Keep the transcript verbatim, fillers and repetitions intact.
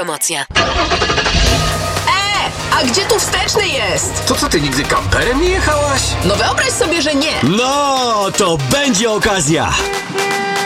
promocja. E, a gdzie tu wsteczny jest? To co, ty nigdy kamperem nie jechałaś? No wyobraź sobie, że nie. No, to będzie okazja.